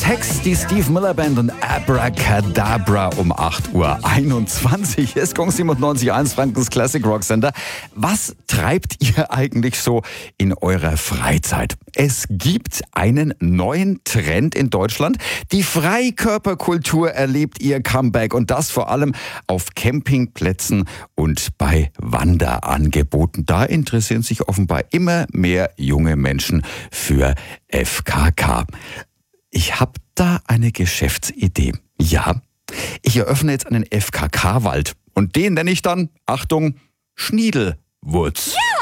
Hex, die Steve Miller Band und Abracadabra um 8:21 Uhr. Es Gong 97.1 Frankens Classic Rock Center. Was treibt ihr eigentlich so in eurer Freizeit? Es gibt einen neuen Trend in Deutschland. Die Freikörperkultur erlebt ihr Comeback und das vor allem auf Campingplätzen und bei Wanderangeboten. Da interessieren sich offenbar immer mehr junge Menschen für FKK. Ich habe da eine Geschäftsidee. Ja, ich eröffne jetzt einen FKK-Wald und den nenne ich dann, Achtung, Schniedelwurz. Ja!